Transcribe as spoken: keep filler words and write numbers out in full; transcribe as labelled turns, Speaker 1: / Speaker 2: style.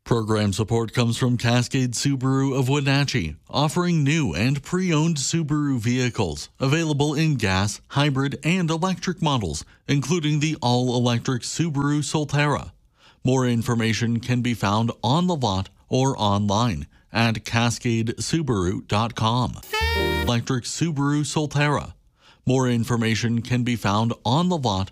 Speaker 1: Program support comes from Cascade Subaru of Wenatchee, offering new and pre-owned Subaru vehicles available in gas, hybrid, and electric models, including the all-electric Subaru Solterra. More information can be found on the lot or online at cascade subaru dot com. Electric Subaru Solterra. More information can be found on the lot